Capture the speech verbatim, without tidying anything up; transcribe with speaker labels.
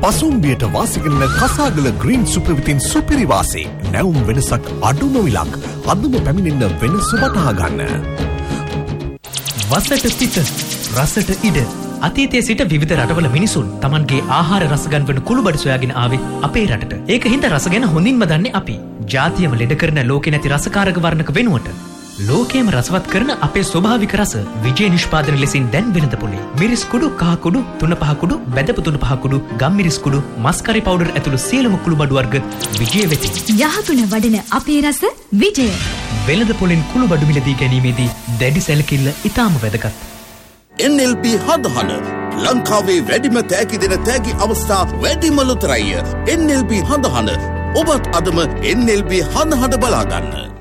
Speaker 1: පසුම්බියට වාසි කරන කසාගල green super විතින් සුපිරි වාසි. නැවුම් වෙනසක් අඩුම විලක්. අදම පැමිණෙන්න වෙනස වටහා ගන්න.
Speaker 2: වසට පිට රසට ඉඩ අතීතයේ සිට විවිධ රටවල මිනිසුන් Tamanගේ ආහාර රස ගන්වන කුළුබඩු සොයාගෙන ආවේ අපේ රටට. ඒක හින්දා රස ගැන හොඳින්ම දන්නේ අපි. ජාතියම ලෙඩ කරන ලෝකේ නැති රසකාරක වර්ණක වෙනුවට ලෝකයේම රසවත් කරන අපේ ස්වභාවික රස විජේ නිෂ්පාදන ලෙසින් දැන් වෙනද පොලේ. මිරිස් කුඩු, කහ කුඩු, තුන පහ කුඩු, බැදපු තුන පහ කුඩු, ගම්මිරිස් කුඩු, මස්කරි පවුඩර් ඇතුළු සියලුම කුළුබඩු වර්ග විජේ වෙතින්.
Speaker 3: යහතුන වඩන අපේ රස විජය.
Speaker 2: වෙළඳ පොලෙන් කුළුබඩු මිලදී ගැනීමේදී දැඩි සැලකිල්ල ඉතාම වැදගත්.
Speaker 4: එන් එල් බී හඳහන ලංකාවේ වැඩිම තෑගි දෙන තෑගි අවස්ථා වැඩිම ලොතරැය. එන් එල් බී හඳහන ඔබත් අදම එන් එල් බී හඳහන බලාගන්න.